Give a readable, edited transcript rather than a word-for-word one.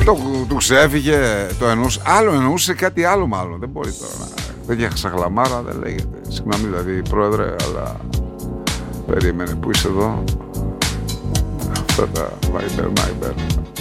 Του ξέφυγε, το εννοούσε. Άλλο εννοούσε, κάτι άλλο μάλλον. Δεν μπορεί τώρα. Τέτοια ξαχλαμάρα δεν λέγεται. Συγγνώμη δηλαδή, πρόεδρε, αλλά περίμενε που είσαι εδώ. Αυτά τα Viber.